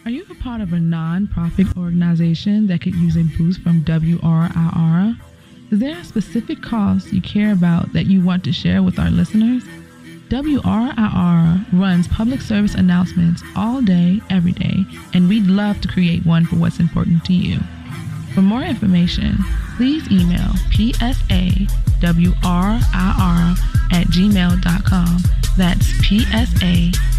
Are you a part of a non-profit organization that could use a boost from WRIR? Is there a specific cause you care about that you want to share with our listeners? WRIR runs public service announcements all day, every day, and we'd love to create one for what's important to you. For more information, please email psawrrir@gmail.com. That's psawrrir